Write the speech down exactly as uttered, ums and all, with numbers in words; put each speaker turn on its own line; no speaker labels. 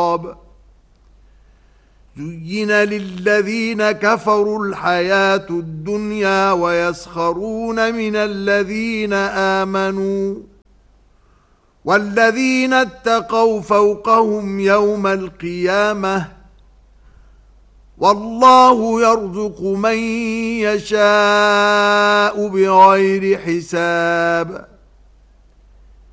حساب زين للذين كفروا الحياة الدنيا ويسخرون من الذين آمنوا والذين اتقوا فوقهم يوم القيامة والله يرزق من يشاء بغير حساب